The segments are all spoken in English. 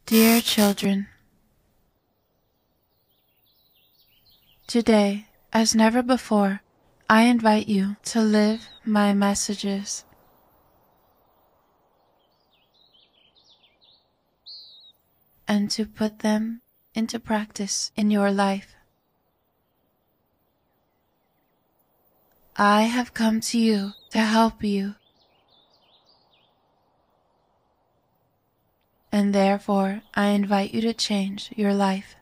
Dear children, today, as never before, I invite you to live my messages. And to put them into practice in your life. I have come to you to help you, and therefore I invite you to change your life.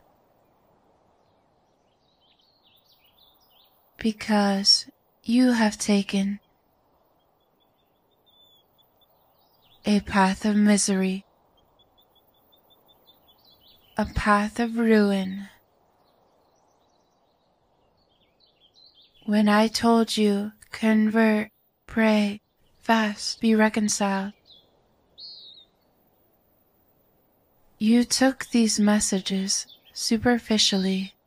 Because you have taken a path of misery, a path of ruin. When I told you, convert, pray, fast, be reconciled, you took these messages superficially.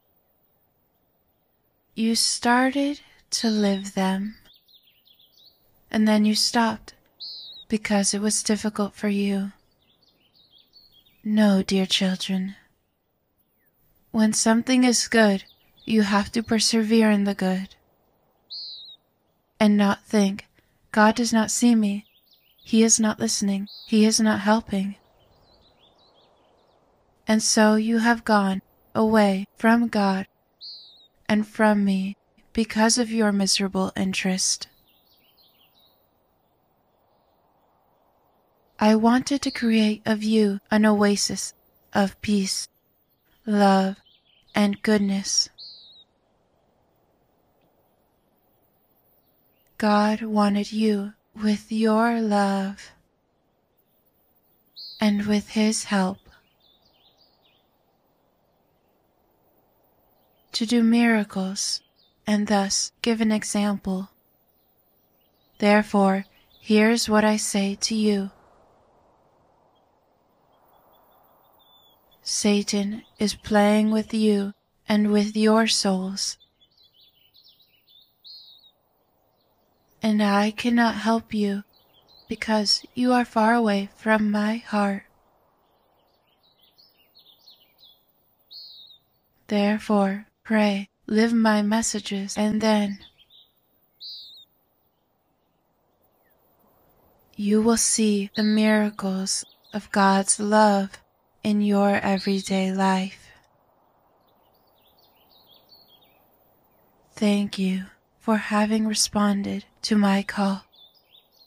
You started to live them, and then you stopped because it was difficult for you. No, dear children. When something is good, you have to persevere in the good. And not think, God does not see me. He is not listening. He is not helping. And so you have gone away from God and from me because of your miserable interest. I wanted to create of you an oasis of peace, love, and goodness. God wanted you with your love and with His help to do miracles and thus give an example. Therefore, here's what I say to you. Satan is playing with you and with your souls. And I cannot help you because you are far away from my heart. Therefore, pray, live my messages, and then you will see the miracles of God's love in your everyday life. Thank you for having responded to my call.